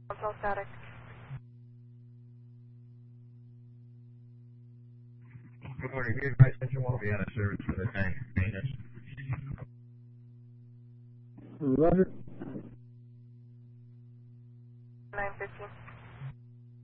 Control static. Good morning. Be advised that you won't be out of service for the tank maintenance. Roger. 915.